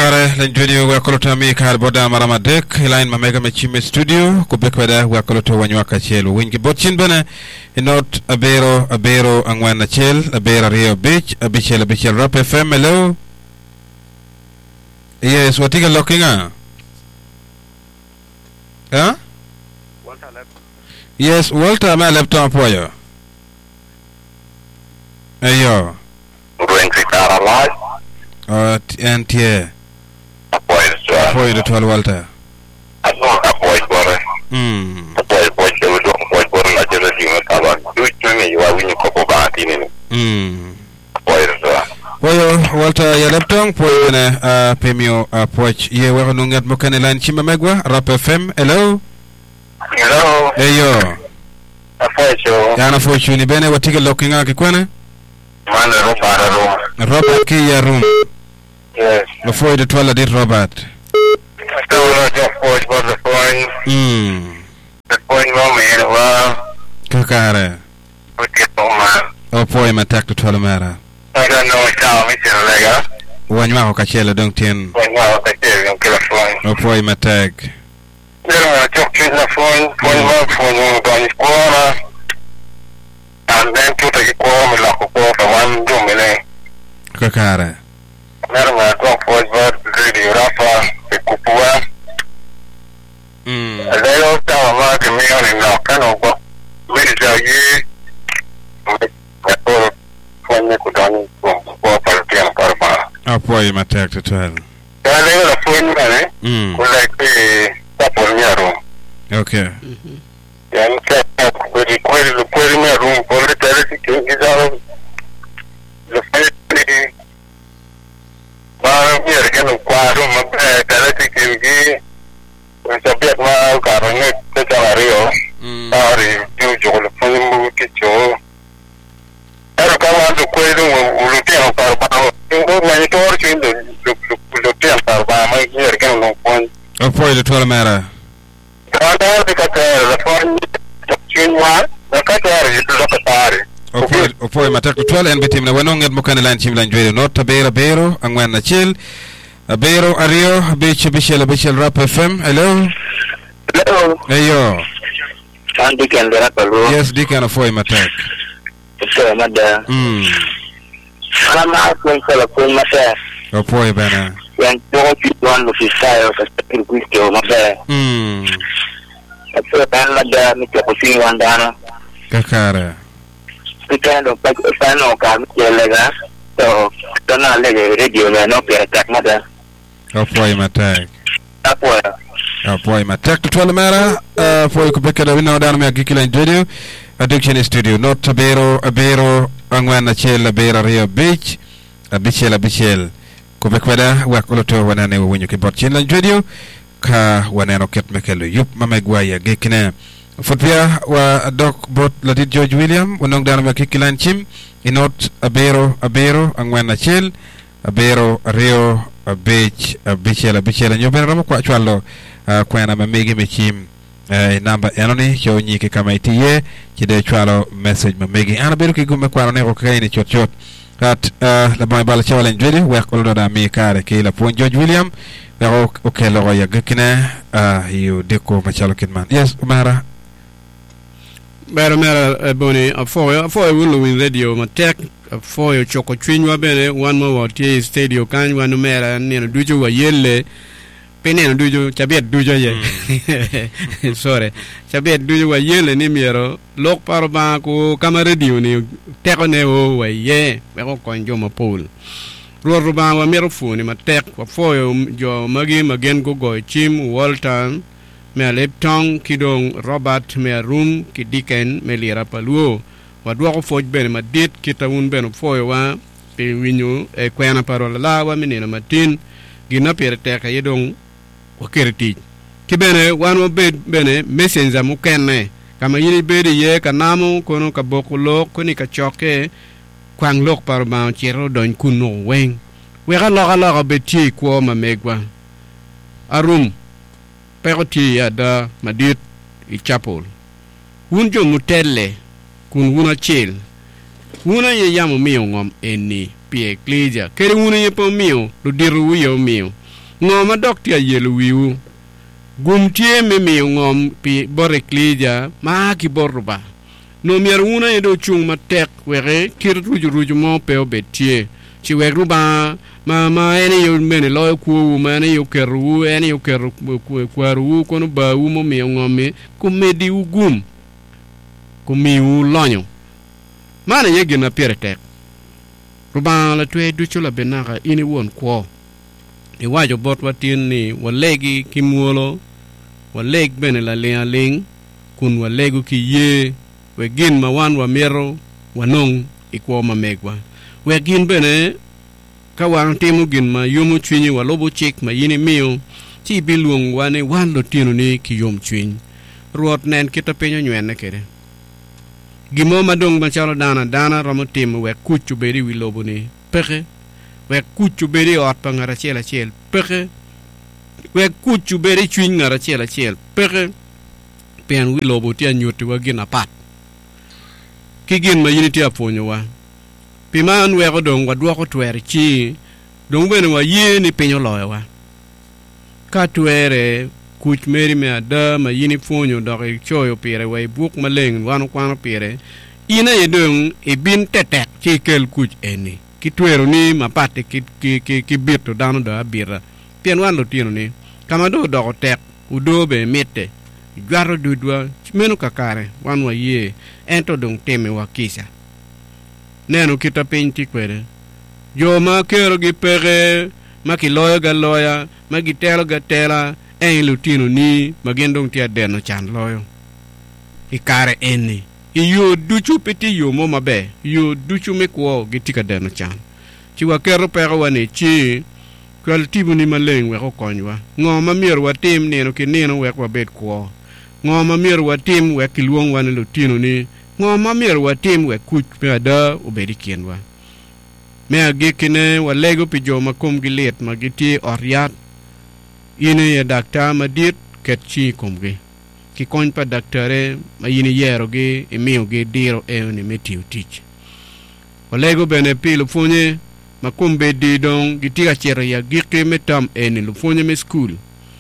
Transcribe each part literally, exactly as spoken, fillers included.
Kare lenjweni wakoloto mi kar boda marama dek line mamega mechime studio kubekweda wakoloto wanywaka chelu wingi botchin bene inot abero abero angwana chel abera rio beach abichel abichel rap F M. Hello. Yes, watiga lookinga. Huh? Walter left. Yes, Walter ma laptop poyo. Ayo. Ruang Sikara live. Uh, and yeah. Apoy sa. Apoy the twelve Walter. Ano apoy bore. Hmm. Apoy apoy sa ulo apoy bore la jere di mataba. Du chumi wa winyo ko ko ba tinin. Hmm. Apoy sa. Poyo Walter ya laptop poyo ne uh, pemio uh, poch ye wero nungat mokane line chima megwa rap F M. Hello. Hello. Ayo. Apoy so. Yana fortune bene watiga lookinga kikwane. Man ro para ro. Robert ki ya room. Yes. Before the twelve did Robert. So no just apoy bore the phone. Hmm. The phone mo me wa. Kakare. Put it on man. Opoy matak the twelve mara. I don't know how me tell lega. Wanywa ko kachela dong tien. When wa ta ke yung kila phone. Opoy matak. Pero na chok chin na phone, phone mo phone mo gani kuona. And then to take ko me la ko ko fa wan do me le. Kakare. Pero na ko voice board radio rafa e kupua. Hmm. Leo ta ma ke me ni no kano ko. Me ja yi. Me ko phone me ko dani ko ko par tiang par ba. Opoy matak the twelve. Ya le la phone me ne. Hmm. Ko la ke ta por mi aro. Okay. Ya no ke ko di ko di ko di me room por le tele si ke ki za lo fe ba mi er ke no kwaro ma tele si ke ki se pia ma ka ro ne te ta rio. Hmm. Ari ju jo le phone mu ki cho. Era ka wa do ko di wo lu te no par ba. Ngo ma ni tor chi do lu te par ba ma mi er ke no phone. Opoy the twelve mara. Ada de ka te phone chin wa da ka te ri do ka tare. Opoy opoy matak the twelve and bitim na wanonget mokane line chim line jwedo not tabera bero angwana chel. Abero ario biche bichel bichel rap F M. Hello. Hello. Ayo. Andi kan dara palu. Yes, dikan opoy matak. Ito mada. Hmm. Kama ko ko ko mata. Opoy bana. Yang to ki don lo ki sayo ka spekin kuito mata. Hmm. Ito tan mada mi ko si wandana. Kakare. Kita do pa pa no ka mi lega. To tona lege radio na no pe tak mada. Opoy matak. Apo. Opoy matak the twelve mara. Uh, for ku bekada wina down me agikila radio. Addiction studio not tabero abero angwana chel abera rio beach abichel abichel ku bekwada wakoloto wanane wonyo ke botchin la radio ka wanano ket mekelo yup mamegwa ya gekine futbia wa doc bot ladit George William wonong dana me kikilan chim inot abero abero angwana chel abero rio beach abichel abichel nyoben ramo kwa chwalo kwa na mamegi mechim eh namba enoni cho nyike kama itiye kide chwalo message mamegi ana beru ki gume kwa ne ko kayni chot chot kat la bay bal chawalen jodi we ko do da mi kare ki la pon George William o okay lo ya gkine ah yu deko ma chalo kidman. Yes Umara Bera mera boni afoyo afoyo wulu win radio ma tek afoyo choko chwinywa bene one more wati stadio kan wanu mera ni duju wa yelle pene duju chabet duju ye sorry chabet duju wa yelle ni miero lok parba ko kama radio ni teko ne o wa ye be ko konjo ma pool ro ro ba wa mero fu ni ma tek afoyo jo magi magen go go chim Walton me leptong kidong Robert me room kidiken me lira paluo wadwa ko foj ben ma dit kitawun ben foyo wa pe winyu e kwena parola la wa menina matin gina pere teka yedong o kerti kibene wano be bene messenger mu kenne kama yini bede ye kanamu kono ka bokulo koni ka choke kwang lok parba chero don kuno weng we ga la la beti ko ma megwa arum peroti ada madit i chapel wunjo mutelle kun wuna chel wuna ye yamu miyo ngom eni pie kleja kere wuna ye po miyo lo diru yo miyo ngoma dok tia yelu wiu gum tie me mi ngom pi boreklija ma ki borba no mier una edo chung matek were kir ruju ruju mo pe obetie chi weruba ma ma ene yo mene lo ku ma ene yo keru ene yo keru kwaru kono ba u mo mi ngome ku medi ugum ku mi u lonyo mana yegi na piertek ruba la tue duchu la benaka ini won kwo e wajo bot watin ni walegi kimuolo waleg bene la lealing kun walegu ki ye wegin mawan wa mero wanong ikwo mamegwa wegin bene ka wan timu gin ma yumu chwinyi wa lobo chik ma yini miyo chi biluong wane wan lo tinu ni ki yum chwiny ruot nen kita penyo nywen na kere gimo madong machalo dana dana romo timu wek kuchu beri wi lobo ni peke wek kuchu beri ot pa ngara chela chel peke wek kuchu beri chwiny ngara chela chel peke pen wi lobo tia nyuti wa gin apat ki gin ma yini tia ponyo wa piman weko dong wa duoko twere chi dong bene wa ye ni penyo loyo wa ka twere kuch meri me ada ma yini fonyo doke choyo pire wa buk maleng wano kwano pire ina ye dong e bin tetek chi kel kuch eni ki twero ni mapate ki ki ki, ki birto dano da birra pien wan lo tino ni kama do doko tek udobe mete jwaro dudwa menu kakare wan wa ye ento dong teme wa kisa neno kita pinti kwere yo ma kero gi pere ma ki loya ga loya ma gi telo ga tela en lutino ni magendong tia deno chan loyo ikare eni iyo duchu peti yo mo mabe yo duchu me ko gi tika deno chan chi wa kero pere wane chi kwal tibu ni maleng we ko konywa ngo ma mier wa tim neno ki neno we ko bet ko ngo ma mier wa tim we ki luong wane lutino ni ngo ma mier wa tim we kuch pe ada obedi kienwa me agikine wa lego pi jo makum gilet magiti oriat ine ya dakta madit ketchi kumgi ki kon pa daktare ma yini yero ge emio ge diro e ni metiu tich wa lego bene pi lu funye makum be di dong giti achero ya gike metam eni lu funye me school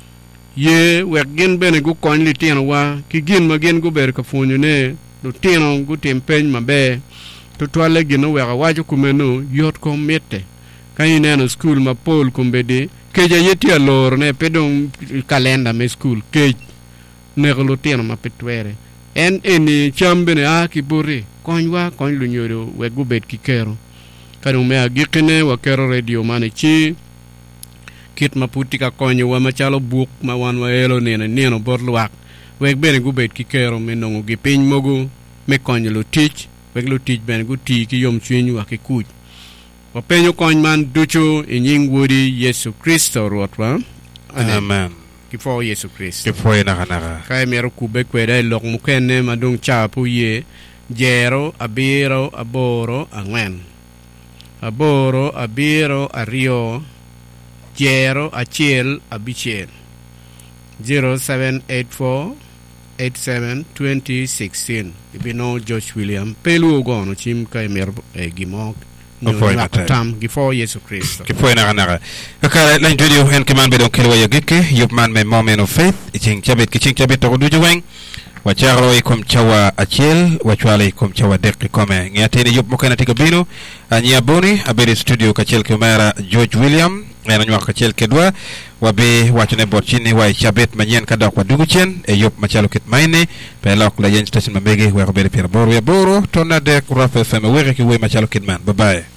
ye wek gen bene gu kon li tino wa ki gin ma gen gu ber ka funye ne lu tino gu tempeny mabe to twale gino weka wajo kumeno yot ko mete kanyi neno school ma pol kumbedi keja yeti alor ne pedong kalenda me school kej neglo tino ma petwere en eni chambene a kiburi konywa kony lu nyoro wegu bet kikero kanu mea gikine wa kero radio mane chi kit maputika konyo wa machalo buk ma wan wa elo nene neno borluak weg bene gu bet kikero me nongo gipiny mogu me konyo lu tich wek lo tich ben gu ti ki yom chwiny wa ki kuch wa penyo kony man ducho e nying wodi Yesu Kristo rotwa amen kifo Yesu Kristo kifo ina kanaka kaya mero kube kweda lok mukene madung chapu ye jero abiro aboro angwen aboro abiro ario jero achiel abichiel zero seven eight four eight seven twenty sixteen ibino Josh William pelu gono chim kay mer e gimok no tam gifo Yesu Kristo kifo ina kanaka kaka la studio en keman be don kelwa yagike yopman me moment of faith iching chabet kiching chabet to duju weng wa charo e kom chawa achiel wa chwale kom chawa dek kome ngiatene yop mokana tika bino anya boni abere studio kachel kemara George William ena nywa kachel kedwa wabe wachone botchini wa chabet manyen kadok wa duguchen e yop machalo kit maine pe lok la yen station mamege wa robere per boro ya boro tona de kurafe feme wege ki we machalo kit man bye bye